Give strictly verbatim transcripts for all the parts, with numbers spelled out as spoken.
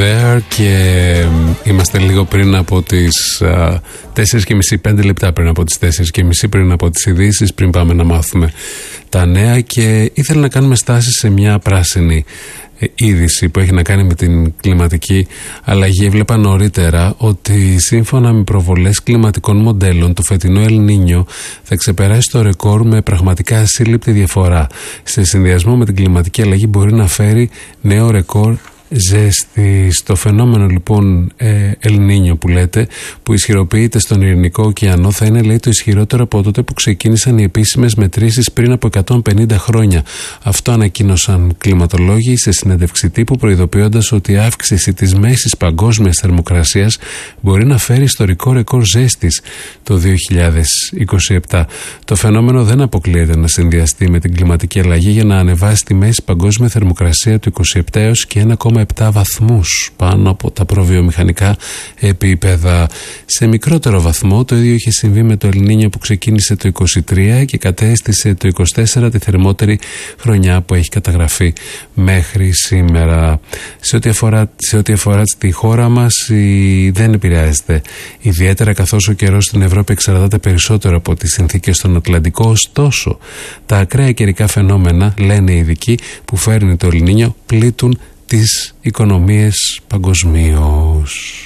There και είμαστε λίγο πριν από τις τέσσερις και μισή, πέντε λεπτά πριν από τις τέσσερις και μισή, πριν από τις ειδήσεις, πριν πάμε να μάθουμε τα νέα, και ήθελα να κάνουμε στάση σε μια πράσινη είδηση που έχει να κάνει με την κλιματική αλλαγή. Έβλεπα νωρίτερα ότι σύμφωνα με προβολές κλιματικών μοντέλων το φετινό Ελ Νίνιο θα ξεπεράσει το ρεκόρ με πραγματικά ασύλληπτη διαφορά. Σε συνδυασμό με την κλιματική αλλαγή μπορεί να φέρει νέο ρεκόρ ζέστη. Το φαινόμενο λοιπόν Ελ Νίνιο που λέτε, που ισχυροποιείται στον Ειρηνικό ωκεανό, θα είναι, λέει, το ισχυρότερο από τότε που ξεκίνησαν οι επίσημες μετρήσεις πριν από εκατόν πενήντα χρόνια. Αυτό ανακοίνωσαν κλιματολόγοι σε συνέντευξη τύπου, προειδοποιώντας ότι η αύξηση της μέσης παγκόσμιας θερμοκρασίας μπορεί να φέρει ιστορικό ρεκόρ ζέστης το δύο χιλιάδες είκοσι επτά. Το φαινόμενο δεν αποκλείεται να συνδυαστεί με την κλιματική αλλαγή για να ανεβάσει τη μέση παγκόσμια θερμοκρασία του είκοσι επτά έως και ένα κόμμα επτά βαθμούς πάνω από τα προβιομηχανικά επίπεδα. Σε μικρότερο βαθμό το ίδιο είχε συμβεί με το Ελ Νίνιο που ξεκίνησε το είκοσι τρία και κατέστησε το είκοσι τέσσερα τη θερμότερη χρονιά που έχει καταγραφεί μέχρι σήμερα. Σε ό,τι αφορά, σε ό,τι αφορά τη χώρα μας, η, δεν επηρεάζεται ιδιαίτερα, καθώς ο καιρός στην Ευρώπη εξαρτάται περισσότερο από τις συνθήκες στον Ατλαντικό. Ωστόσο, τα ακραία καιρικά φαινόμενα, λένε οι ειδικοί, που φέρνει το Ελ Νίνιο πλήττουν τις οικονομίες παγκοσμίως.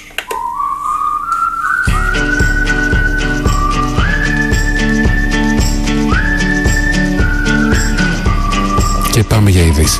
Και πάμε για ειδήσεις.